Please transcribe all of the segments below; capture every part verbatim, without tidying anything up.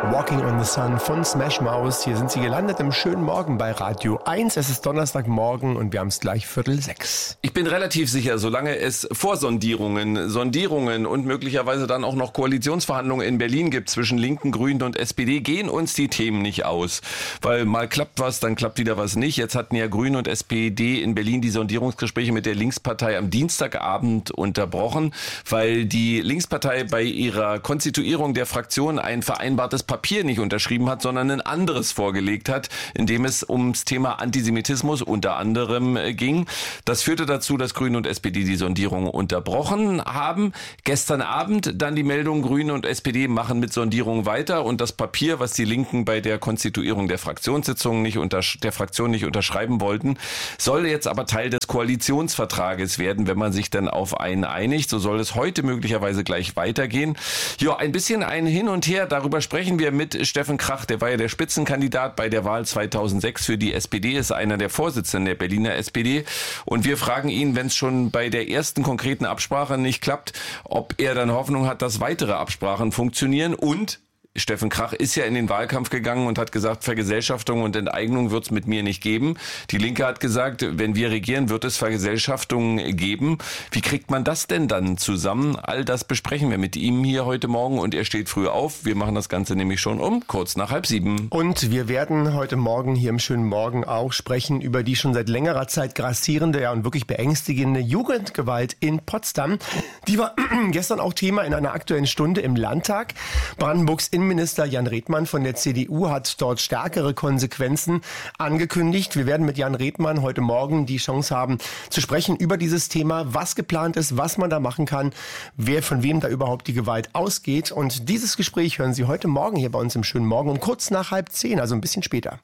Walking on the Sun von Smash Mouth. Hier sind sie gelandet im schönen Morgen bei Radio eins. Es ist Donnerstagmorgen und wir haben es gleich Viertel sechs. Ich bin relativ sicher, solange es Vorsondierungen, Sondierungen und möglicherweise dann auch noch Koalitionsverhandlungen in Berlin gibt zwischen Linken, Grünen und S P D, gehen uns die Themen nicht aus. Weil mal klappt was, dann klappt wieder was nicht. Jetzt hatten ja Grüne und S P D in Berlin die Sondierungsgespräche mit der Linkspartei am Dienstagabend unterbrochen, weil die Linkspartei bei ihrer Konstituierung der Fraktion ein vereinbartes Papier nicht unterschrieben hat, sondern ein anderes vorgelegt hat, in dem es ums Thema Antisemitismus unter anderem ging. Das führte dazu, dass Grüne und S P D die Sondierung unterbrochen haben. Gestern Abend dann die Meldung, Grüne und S P D machen mit Sondierungen weiter und das Papier, was die Linken bei der Konstituierung der Fraktionssitzung nicht unter, der Fraktion nicht unterschreiben wollten, soll jetzt aber Teil des Koalitionsvertrages werden, wenn man sich dann auf einen einigt. So soll es heute möglicherweise gleich weitergehen. Ja, ein bisschen ein Hin und Her, darüber sprechen wir mit Steffen Krach, der war ja der Spitzenkandidat bei der Wahl zweitausendsechs für die S P D, ist einer der Vorsitzenden der Berliner S P D und wir fragen ihn, wenn es schon bei der ersten konkreten Absprache nicht klappt, ob er dann Hoffnung hat, dass weitere Absprachen funktionieren. Und Steffen Krach ist ja in den Wahlkampf gegangen und hat gesagt, Vergesellschaftung und Enteignung wird es mit mir nicht geben. Die Linke hat gesagt, wenn wir regieren, wird es Vergesellschaftung geben. Wie kriegt man das denn dann zusammen? All das besprechen wir mit ihm hier heute Morgen und er steht früh auf. Wir machen das Ganze nämlich schon um kurz nach halb sieben. Und wir werden heute Morgen hier im schönen Morgen auch sprechen über die schon seit längerer Zeit grassierende ja, und wirklich beängstigende Jugendgewalt in Potsdam. Die war gestern auch Thema in einer Aktuellen Stunde im Landtag. Brandenburgs Innenminister Jan Redmann von der C D U hat dort stärkere Konsequenzen angekündigt. Wir werden mit Jan Redmann heute Morgen die Chance haben zu sprechen über dieses Thema, was geplant ist, was man da machen kann, wer von wem da überhaupt die Gewalt ausgeht. Und dieses Gespräch hören Sie heute Morgen hier bei uns im schönen Morgen um kurz nach halb zehn, also ein bisschen später.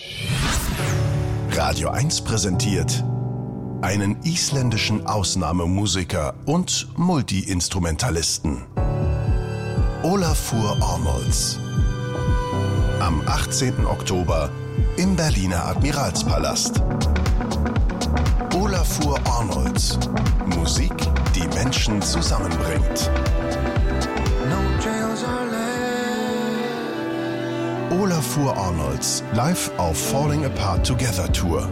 Radio eins präsentiert einen isländischen Ausnahmemusiker und Multi-Instrumentalisten. Olafur Arnolds. Am achtzehnten Oktober im Berliner Admiralspalast. Olafur Arnolds. Musik, die Menschen zusammenbringt. Olafur Arnolds live auf Falling Apart Together Tour.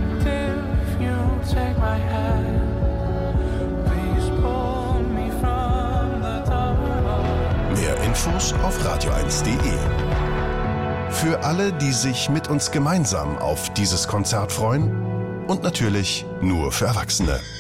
Infos auf radio eins punkt de. Für alle, die sich mit uns gemeinsam auf dieses Konzert freuen und natürlich nur für Erwachsene.